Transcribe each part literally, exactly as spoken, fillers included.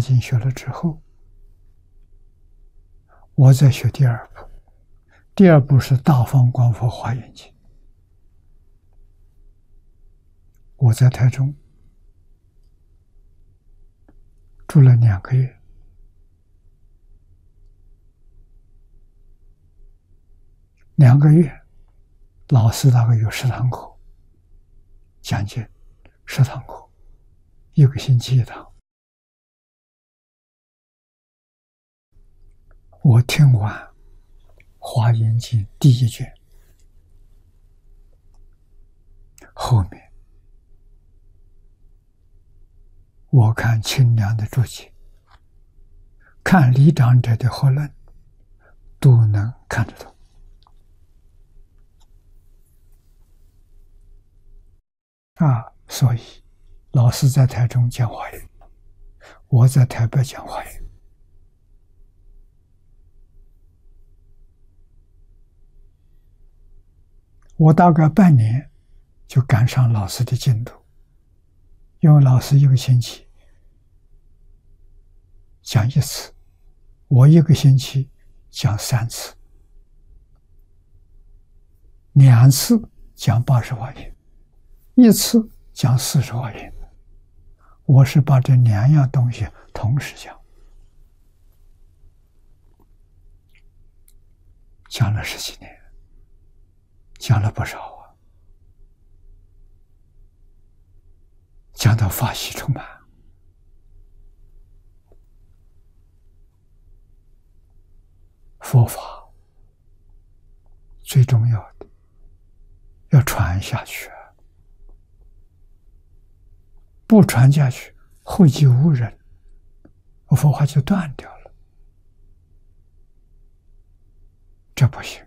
经学了之后，我再学第二部。第二部是《大方广佛华严经》，我在台中住了两个月。两个月，老师大概有十堂课，讲解十堂课，一个星期一堂。我听完《华严经》第一卷，后面我看清凉的注解，看李长者的合论，都能看得懂。啊，所以老师在台中讲华严，我在台北讲华严。我大概半年就赶上老师的进度，因为老师一个星期讲一次，我一个星期讲三次，两次讲八十华严，一次讲四十华严。我是把这两样东西同时讲，讲了十几年，讲了不少啊，讲到法喜充满。佛法最重要的要传下去，不传下去，后继无人，佛法就断掉了，这不行。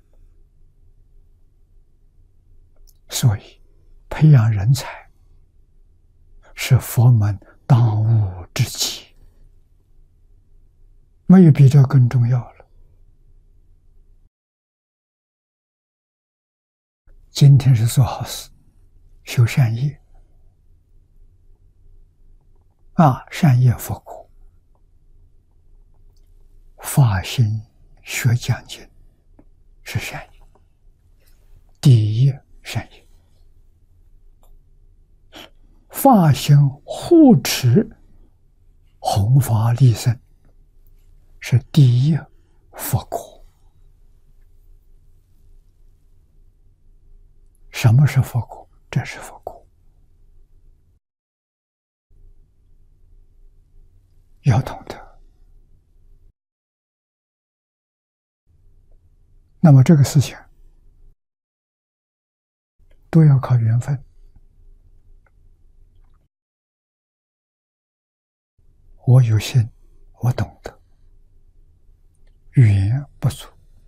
所以培养人才是佛门当务之急，没有比这更重要了。今天是做好事，修善业啊，善业佛果，发心学讲经是善业，第一善业。发心护持弘法利生是第一佛果。什么是佛果？这是佛果，要懂得。那么这个事情都要靠缘分。我有心，我懂得，缘不足。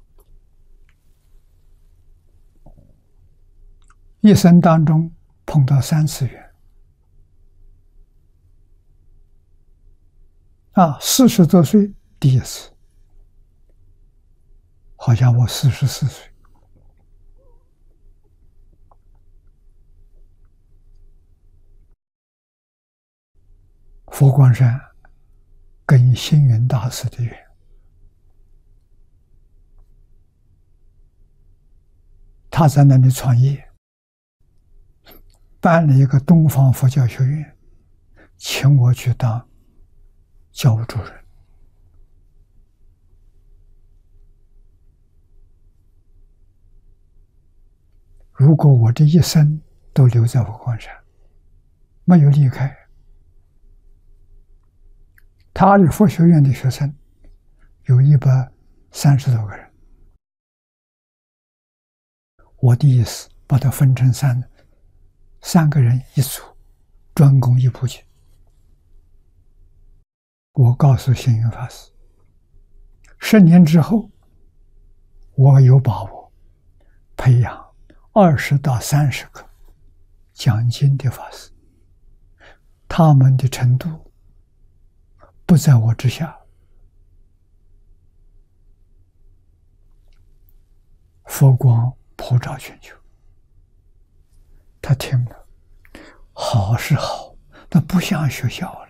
一生当中碰到三次缘啊，四十多岁第一次，好像我四十四岁，佛光山跟星云大师的缘，他在那里创业，办了一个东方佛教学院，请我去当教务主任。如果我这一生都留在佛光山，没有离开，他的佛学院的学生有一百三十多个人，我的意思把它分成三三个人一组，专攻一部经。我告诉星云法师，十年之后，我有把握培养二十到三十个讲经的法师，他们的程度不在我之下。佛光普照全球。他听了，好是好，但不像学校了。